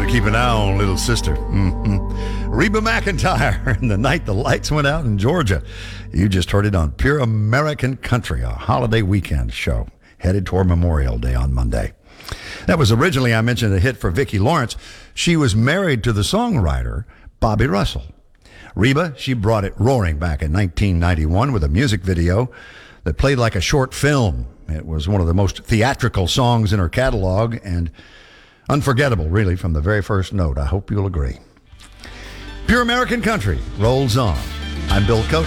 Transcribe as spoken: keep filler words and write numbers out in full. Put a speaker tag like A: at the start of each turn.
A: keep an eye on little sister. Mm-hmm. Reba McEntire and The Night the Lights Went Out in Georgia. You just heard it on Pure American Country, a holiday weekend show headed toward Memorial Day on Monday. That was originally, I mentioned, a hit for Vicki Lawrence. She was married to the songwriter Bobby Russell. Reba, she brought it roaring back in nineteen ninety-one with a music video that played like a short film. It was one of the most theatrical songs in her catalog and unforgettable, really, from the very first note. I hope you'll agree. Pure American Country rolls on. I'm Bill Cody.